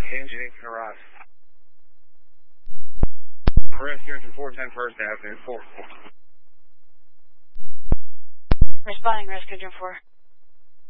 Engine arrive. Rescue engine 410 First Avenue, 4. Responding, Rescue Engine 4.